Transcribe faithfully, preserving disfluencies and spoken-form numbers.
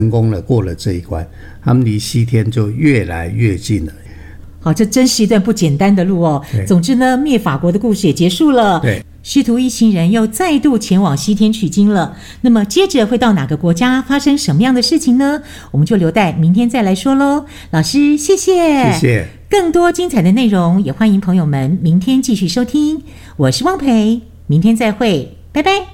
成功了过了这一关，他们离西天就越来越近了。 好，这真是一段不简单的路哦。总之呢，灭法国的故事也结束了。 对， 师徒一行人又再度前往西天取经了。那么接着会到哪个国家发生什么样的事情呢？我们就留待明天再来说咯。老师，谢谢。 谢谢。 更多精彩的内容也欢迎朋友们明天继续收听。我是汪培，明天再会，拜拜。